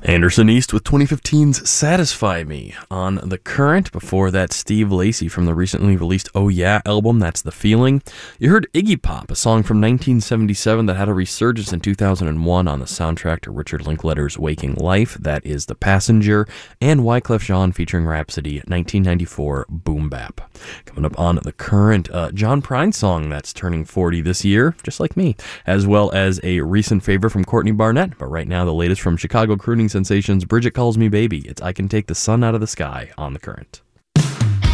Anderson East with 2015's Satisfy Me on The Current. Before that, Steve Lacy from the recently released Oh Yeah album, That's the Feeling. You heard Iggy Pop, a song from 1977 that had a resurgence in 2001 on the soundtrack to Richard Linklater's Waking Life, that is The Passenger, and Wyclef Jean featuring Rhapsody, 1994 Boom Bap. Coming up on The Current, John Prine song that's turning 40 this year, just like me, as well as a recent favorite from Courtney Barnett, but right now the latest from Chicago crooning sensations Bridget Calls Me Baby. It's I Can Take the Sun Out of the Sky on The Current.